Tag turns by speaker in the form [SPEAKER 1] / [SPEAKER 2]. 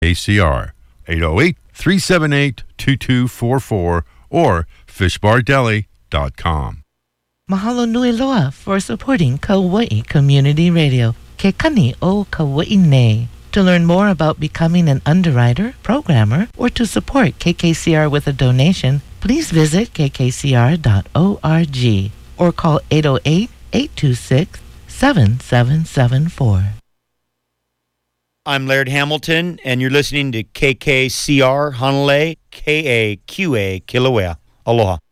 [SPEAKER 1] ACR, 808-378-2244 or fishbardeli.com.
[SPEAKER 2] Mahalo nui loa for supporting Kauai Community Radio. Ke kani o Kauai nei. To learn more about becoming an underwriter, programmer, or to support KKCR with a donation, please visit kkcr.org or call 808-826-7774.
[SPEAKER 3] I'm Laird Hamilton, and you're listening to KKCR Hanalei, KAQA Kilauea. Aloha.